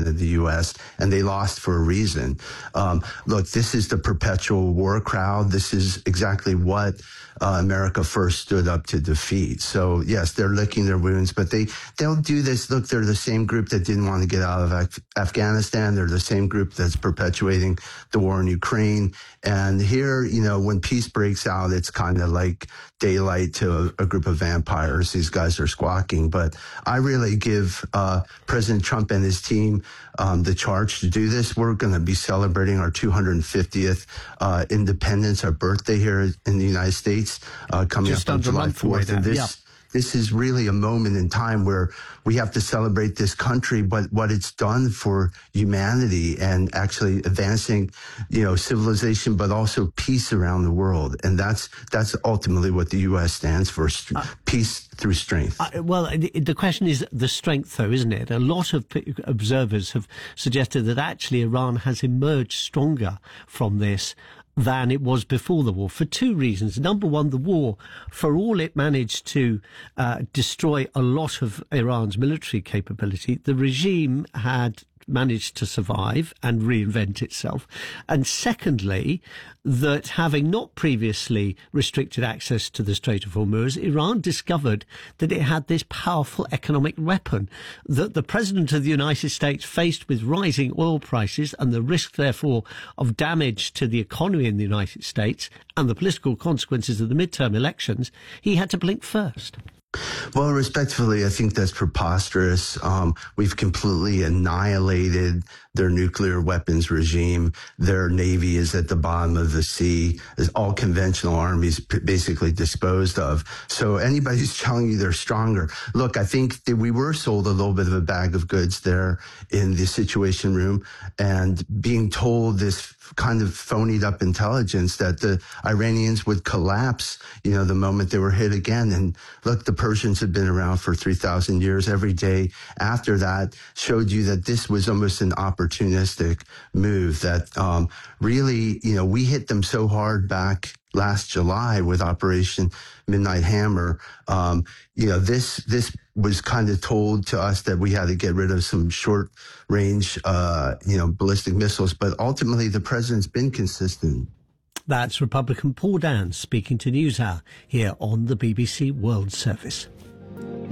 of the U.S., and they lost for a reason. Look, this is the perpetual war crowd. This is exactly what America first stood up to defeat. So, yes, they're licking their wounds, but they don't do this. Look, they're the same group that didn't want to get out of Afghanistan. They're the same group that's perpetuating the war in Ukraine. And here, when peace breaks out, it's kind of like daylight to a group of vampires. These guys are squawking. But I really give President Trump and his team the charge to do this. We're going to be celebrating our 250th independence, our birthday here in the United States, coming just up on July 4th. And this is really a moment in time where we have to celebrate this country, but what it's done for humanity and actually advancing, civilization, but also peace around the world. And that's ultimately what the U.S. stands for, peace through strength. Well, the question is the strength, though, isn't it? A lot of observers have suggested that actually Iran has emerged stronger from this than it was before the war, for two reasons. Number one, the war, for all it managed to destroy a lot of Iran's military capability, the regime had managed to survive and reinvent itself. And secondly, that having not previously restricted access to the Strait of Hormuz, Iran discovered that it had this powerful economic weapon that the President of the United States, faced with rising oil prices and the risk, therefore, of damage to the economy in the United States and the political consequences of the midterm elections, he had to blink first. Well, respectfully, I think that's preposterous. We've completely annihilated their nuclear weapons regime. Their navy is at the bottom of the sea. All conventional armies basically disposed of. So anybody who's telling you they're stronger, look, I think that we were sold a little bit of a bag of goods there in the Situation Room, and being told this kind of phonied up intelligence that the Iranians would collapse, the moment they were hit again. And look, the Persians had been around for 3,000 years. Every day after that showed you that this was almost an opportunistic move, that really, we hit them so hard back last July with Operation Midnight Hammer. This was kind of told to us that we had to get rid of some short range, ballistic missiles. But ultimately, the president's been consistent. That's Republican Paul Dance speaking to NewsHour here on the BBC World Service.